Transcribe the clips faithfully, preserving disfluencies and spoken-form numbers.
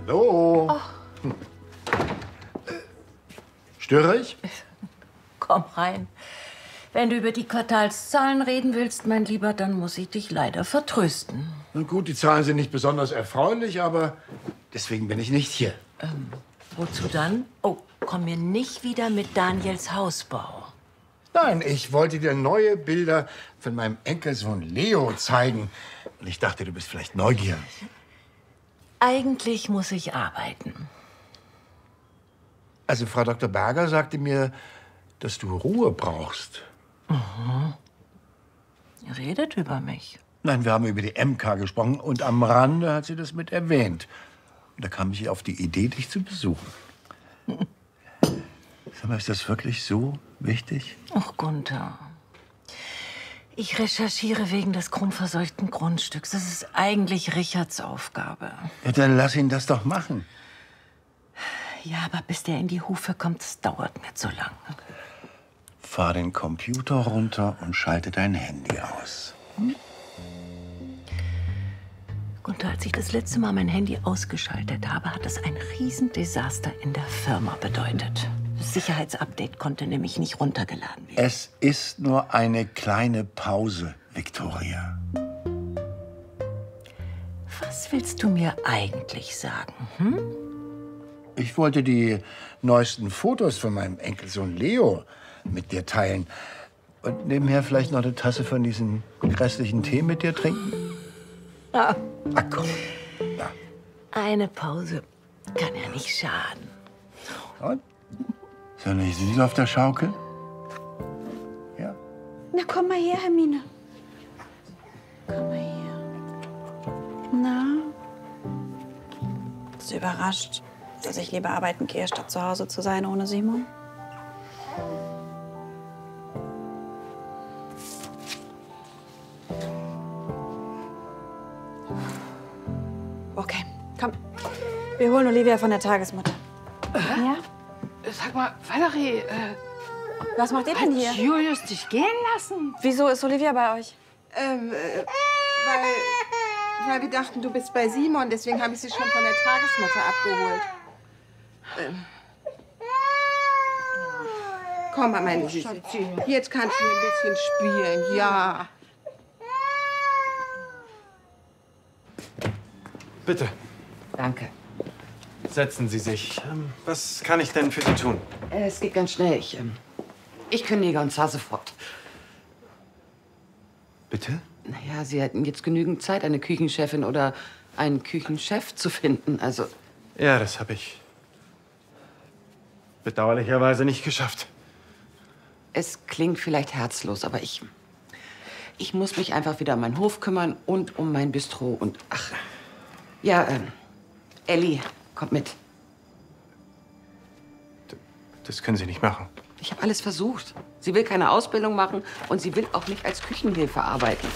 Hallo. Oh. Störe ich? Komm rein. Wenn du über die Quartalszahlen reden willst, mein Lieber, dann muss ich dich leider vertrösten. Nun gut, die Zahlen sind nicht besonders erfreulich, aber deswegen bin ich nicht hier. Ähm, wozu dann? Oh, komm mir nicht wieder mit Daniels Hausbau. Nein, ich wollte dir neue Bilder von meinem Enkelsohn Leo zeigen. Und ich dachte, du bist vielleicht neugierig. Eigentlich muss ich arbeiten. Also Frau Doktor Berger sagte mir, dass du Ruhe brauchst. Mhm. Ihr redet über mich. Nein, wir haben über die M K gesprochen und am Rande hat sie das mit erwähnt. Und da kam ich auf die Idee, dich zu besuchen. Sag mal, ist das wirklich so wichtig? Ach, Gunther. Ich recherchiere wegen des krummverseuchten Grundstücks. Das ist eigentlich Richards Aufgabe. Ja, dann lass ihn das doch machen. Ja, aber bis der in die Hufe kommt, das dauert mir zu lang. Fahr den Computer runter und schalte dein Handy aus. Hm? Gunther, als ich das letzte Mal mein Handy ausgeschaltet habe, hat das ein Riesendesaster in der Firma bedeutet. Das Sicherheitsupdate konnte nämlich nicht runtergeladen werden. Es ist nur eine kleine Pause, Victoria. Was willst du mir eigentlich sagen, hm? Ich wollte die neuesten Fotos von meinem Enkelsohn Leo mit dir teilen. Und nebenher vielleicht noch eine Tasse von diesem grässlichen Tee mit dir trinken? Ah. Ach komm. Ja. Eine Pause kann ja nicht schaden. Und? Ist ja nicht süß auf der Schaukel? Ja. Na, komm mal her, Hermine. Komm mal her. Na? Bist du überrascht, dass ich lieber arbeiten gehe, statt zu Hause zu sein ohne Simon? Okay, komm. Wir holen Olivia von der Tagesmutter. Ja? Sag mal, Valerie, äh, Was macht ihr denn hier? hat Julius dich gehen lassen? Wieso ist Olivia bei euch? Ähm, äh, weil, weil wir dachten, du bist bei Simon. Deswegen habe ich sie schon von der Tagesmutter abgeholt. Ähm. Komm mal, meine Süße. Jetzt kannst du ein bisschen spielen, ja. Bitte, Danke. setzen Sie sich. Ähm, Was kann ich denn für Sie tun? Äh, es geht ganz schnell. Ich, ähm, ich kündige und zwar sofort. Bitte? Naja, Sie hätten jetzt genügend Zeit, eine Küchenchefin oder einen Küchenchef zu finden. Also, Ja, das habe ich bedauerlicherweise nicht geschafft. es klingt vielleicht herzlos, aber ich, ich muss mich einfach wieder um meinen Hof kümmern und um mein Bistro und ach. Ja, ähm, Ellie, kommt mit. Das können Sie nicht machen. Ich habe alles versucht. Sie will keine Ausbildung machen und sie will auch nicht als Küchenhilfe arbeiten.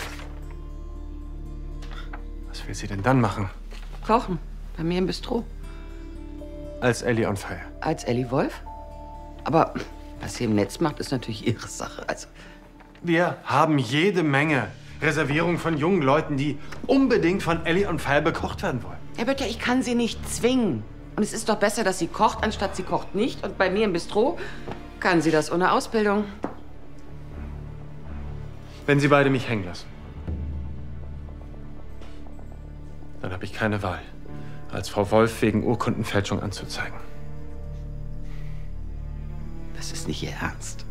Was will sie denn dann machen? Kochen, bei mir im Bistro. Als Ellie on Fire. Als Ellie Wolf? Aber was sie im Netz macht, ist natürlich ihre Sache. Also, Wir haben jede Menge Reservierungen von jungen Leuten, die unbedingt von Ellie on Fire bekocht werden wollen. Herr Böttcher, ich kann sie nicht zwingen. Und es ist doch besser, dass sie kocht, anstatt sie kocht nicht. Und bei mir im Bistro kann sie das ohne Ausbildung. Wenn Sie beide mich hängen lassen, dann habe ich keine Wahl, als Frau Wolf wegen Urkundenfälschung anzuzeigen. Das ist nicht Ihr Ernst.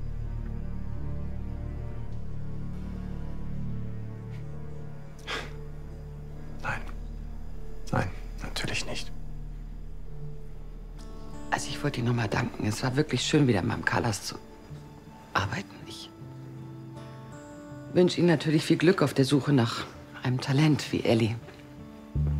Nein. Nein, natürlich nicht. Also ich wollte Ihnen noch mal danken. Es war wirklich schön, wieder mal im Kalas zu arbeiten. Ich wünsche Ihnen natürlich viel Glück auf der Suche nach einem Talent wie Ellie.